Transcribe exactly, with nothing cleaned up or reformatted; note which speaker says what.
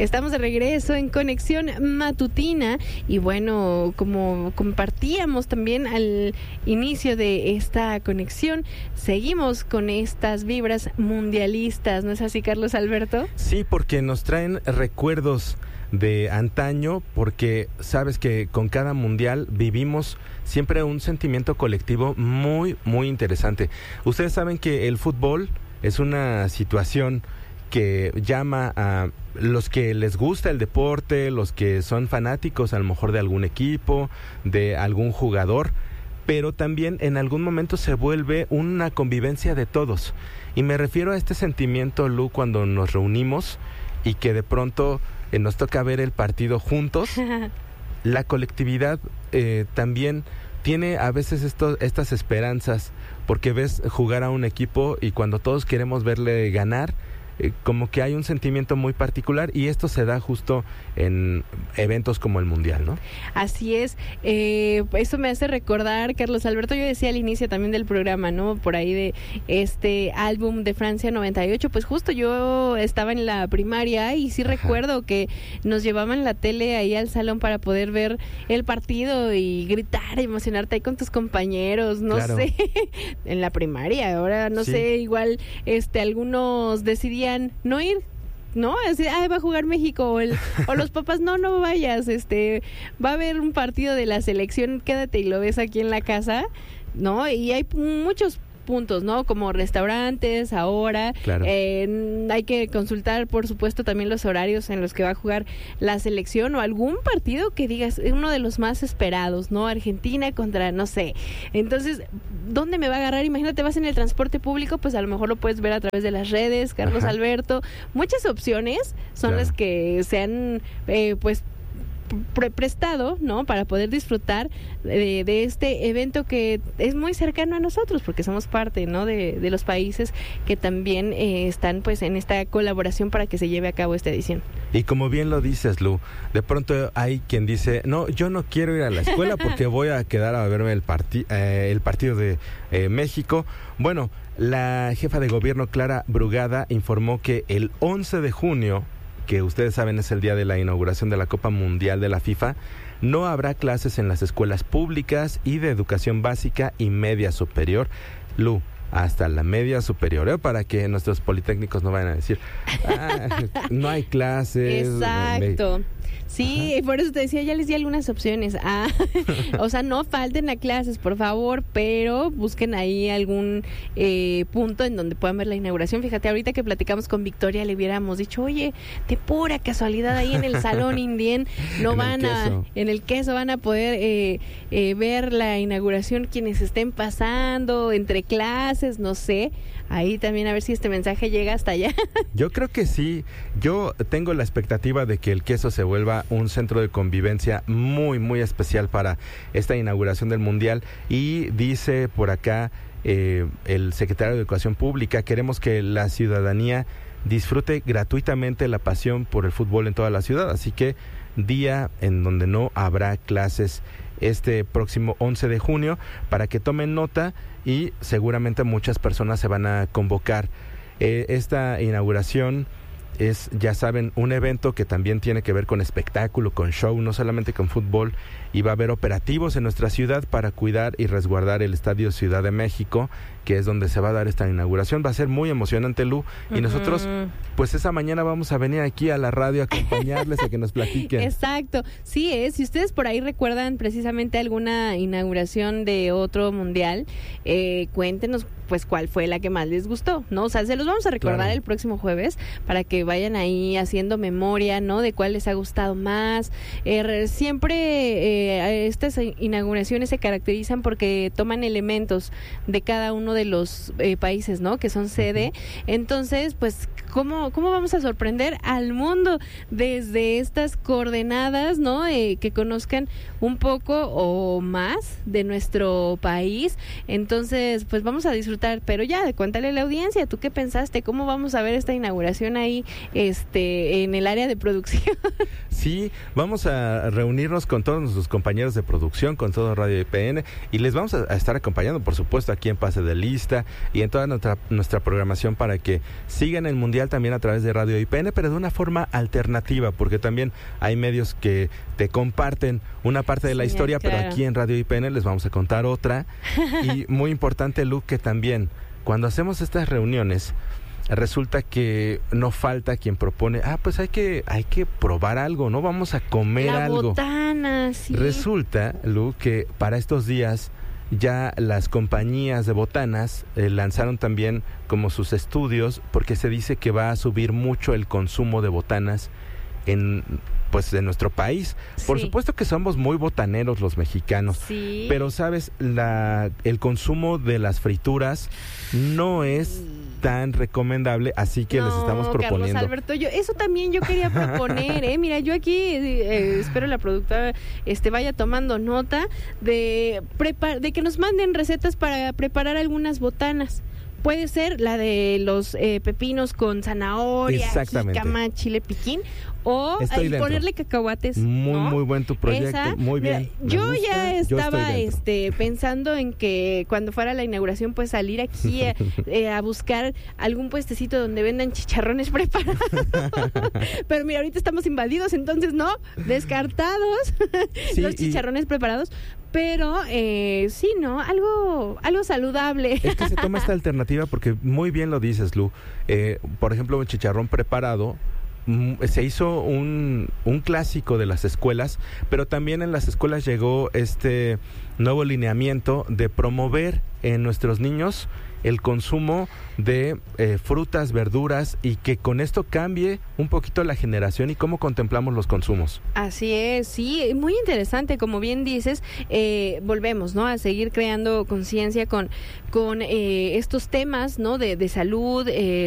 Speaker 1: Estamos de regreso en Conexión Matutina y bueno, como compartíamos también al inicio de esta conexión, seguimos con estas vibras mundialistas, ¿no es así, Carlos Alberto?
Speaker 2: Sí, porque nos traen recuerdos de antaño, porque sabes que con cada mundial vivimos siempre un sentimiento colectivo muy, muy interesante. Ustedes saben que el fútbol es una situación que llama a los que les gusta el deporte, los que son fanáticos a lo mejor de algún equipo, de algún jugador, pero también en algún momento se vuelve una convivencia de todos. Y me refiero a este sentimiento, Lu, cuando nos reunimos y que de pronto eh, nos toca ver el partido juntos. La colectividad eh, también tiene a veces esto, estas esperanzas, porque ves jugar a un equipo y cuando todos queremos verle ganar, eh, como que hay un sentimiento muy particular, y esto se da justo en eventos como el Mundial, ¿no?
Speaker 1: Así es. Eh, eso me hace recordar, Carlos Alberto, yo decía al inicio también del programa, ¿no? Por ahí de este álbum de Francia noventa y ocho, pues justo yo estaba en la primaria y sí Ajá. recuerdo que nos llevaban la tele ahí al salón para poder ver el partido y gritar, emocionarte ahí con tus compañeros, no claro. sé, en la primaria. Ahora no sí. sé, igual este algunos decidían no ir, ¿no? Así, ay, va a jugar México, o, el, o los papás, no, no vayas, este, va a haber un partido de la selección, quédate y lo ves aquí en la casa, ¿no? Y hay muchos puntos, ¿no? Como restaurantes ahora,
Speaker 2: claro.
Speaker 1: eh, hay que consultar, por supuesto, también los horarios en los que va a jugar la selección, o algún partido que digas, uno de los más esperados, ¿no? Argentina contra, no sé. Entonces, ¿dónde me va a agarrar? Imagínate, vas en el transporte público, pues a lo mejor lo puedes ver a través de las redes, Carlos Ajá. Alberto. Muchas opciones son claro. las que se han, eh, pues, Pre- prestado, ¿no? Para poder disfrutar de, de este evento que es muy cercano a nosotros, porque somos parte, ¿no? De, de los países que también eh, están, pues, en esta colaboración para que se lleve a cabo esta edición.
Speaker 2: Y como bien lo dices, Lu, de pronto hay quien dice, no, yo no quiero ir a la escuela porque voy a quedar a verme el, parti- eh, el partido de eh, México. Bueno, la jefa de gobierno, Clara Brugada, informó que el once de junio, que ustedes saben es el día de la inauguración de la Copa Mundial de la FIFA, no habrá clases en las escuelas públicas y de educación básica y media superior. Lu, hasta la media superior, ¿eh? Para que nuestros politécnicos no vayan a decir, ah, no hay clases.
Speaker 1: Exacto. Me... Sí, Ajá. por eso te decía, ya les di algunas opciones. Ah, o sea, no falten a clases, por favor, pero busquen ahí algún eh, punto en donde puedan ver la inauguración. Fíjate, ahorita que platicamos con Victoria, le hubiéramos dicho, oye, de pura casualidad, ahí en el Salón Indien no
Speaker 2: en
Speaker 1: van a, en el queso van a poder eh, eh, ver la inauguración quienes estén pasando entre clases, no sé. Ahí también a ver si este mensaje llega hasta allá.
Speaker 2: Yo creo que sí. Yo tengo la expectativa de que el queso se vuelva un centro de convivencia muy, muy especial para esta inauguración del Mundial. Y dice por acá eh, el secretario de Educación Pública, queremos que la ciudadanía disfrute gratuitamente la pasión por el fútbol en toda la ciudad. Así que día en donde no habrá clases este próximo once de junio, para que tomen nota, y seguramente muchas personas se van a convocar. Eh, esta inauguración es, ya saben, un evento que también tiene que ver con espectáculo, con show, no solamente con fútbol, y va a haber operativos en nuestra ciudad para cuidar y resguardar el Estadio Ciudad de México, que es donde se va a dar esta inauguración. Va a ser muy emocionante, Lu, y uh-huh. nosotros, pues esa mañana vamos a venir aquí a la radio a acompañarles a que nos platiquen.
Speaker 1: Exacto, sí, es. Si ustedes por ahí recuerdan precisamente alguna inauguración de otro mundial, eh, cuéntenos pues cuál fue la que más les gustó, ¿no? O sea, se los vamos a recordar claro. el próximo jueves para que vayan ahí haciendo memoria, ¿no? De cuál les ha gustado más. Eh, siempre eh, estas inauguraciones se caracterizan porque toman elementos de cada uno de los eh, países, ¿no? Que son sede. Uh-huh. Entonces, pues, ¿cómo, cómo vamos a sorprender al mundo desde estas coordenadas, ¿no? Eh, que conozcan un poco o más de nuestro país. Entonces, pues vamos a disfrutar, pero ya, cuéntale a la audiencia, ¿tú qué pensaste? ¿Cómo vamos a ver esta inauguración ahí este en el área de producción.
Speaker 2: Sí, vamos a reunirnos con todos nuestros compañeros de producción, con todo Radio I P N, y les vamos a, a estar acompañando, por supuesto, aquí en Pase de Lista y en toda nuestra, nuestra programación para que sigan el Mundial también a través de Radio I P N, pero de una forma alternativa, porque también hay medios que te comparten una parte de la sí, historia, claro. Pero aquí en Radio I P N les vamos a contar otra. Y muy importante, Lu, que también cuando hacemos estas reuniones, resulta que no falta quien propone, ah, pues hay que hay que probar algo, ¿no? Vamos a comer
Speaker 1: la
Speaker 2: algo.
Speaker 1: La botana, sí.
Speaker 2: Resulta, Lu, que para estos días ya las compañías de botanas eh, lanzaron también como sus estudios, porque se dice que va a subir mucho el consumo de botanas en pues en nuestro país. Por sí. Supuesto que somos muy botaneros los mexicanos,
Speaker 1: sí.
Speaker 2: Pero sabes, la el consumo de las frituras no es tan recomendable, así que
Speaker 1: no,
Speaker 2: les estamos proponiendo.
Speaker 1: Carlos Alberto, yo eso también yo quería proponer, eh. Mira, yo aquí eh, espero la productora este vaya tomando nota de prepar de que nos manden recetas para preparar algunas botanas. Puede ser la de los eh, pepinos con zanahoria, jícama, chile piquín, o eh, ponerle cacahuates.
Speaker 2: Muy,
Speaker 1: ¿no?
Speaker 2: Muy buen tu proyecto,
Speaker 1: Esa,
Speaker 2: muy bien.
Speaker 1: Mira, yo gusta, ya estaba yo este pensando en que cuando fuera la inauguración, pues salir aquí a, eh, a buscar algún puestecito donde vendan chicharrones preparados. Pero mira, ahorita estamos invadidos, entonces no, descartados sí, los chicharrones y... preparados. Pero eh, sí, ¿no? Algo algo saludable.
Speaker 2: Es que se toma esta alternativa porque muy bien lo dices, Lu. Eh, por ejemplo, un chicharrón preparado mm, se hizo un, un clásico de las escuelas, pero también en las escuelas llegó este nuevo lineamiento de promover en nuestros niños el consumo de eh, frutas, verduras, y que con esto cambie un poquito la generación y cómo contemplamos los consumos.
Speaker 1: Así es, sí, muy interesante, como bien dices, eh, volvemos, ¿no? A seguir creando conciencia con, con eh, estos temas, ¿no? De, de salud, eh,